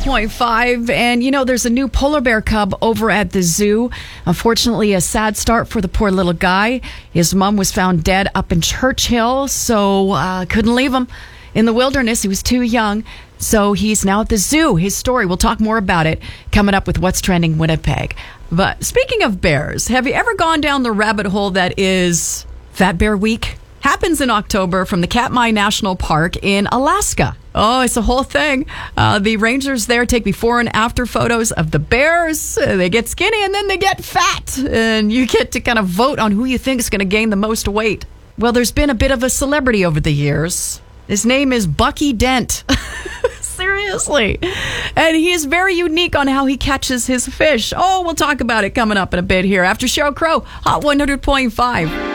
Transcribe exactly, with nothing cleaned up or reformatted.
point five. And, you know, there's a new polar bear cub over at the zoo. Unfortunately, a sad start for the poor little guy. His mom was found dead up in Churchill, so uh, couldn't leave him in the wilderness. He was too young. So he's now at the zoo. His story, we'll talk more about it coming up with What's Trending Winnipeg. But speaking of bears, have you ever gone down the rabbit hole that is Fat Bear Week? Happens in October from the Katmai National Park in Alaska. Oh, it's a whole thing. Uh, the rangers there take before and after photos of the bears. Uh, they get skinny and then they get fat. And you get to kind of vote on who you think is going to gain the most weight. Well, there's been a bit of a celebrity over the years. His name is Bucky Dent. Seriously. And he is very unique on how he catches his fish. Oh, we'll talk about it coming up in a bit here after Sheryl Crow, Hot one hundred point five.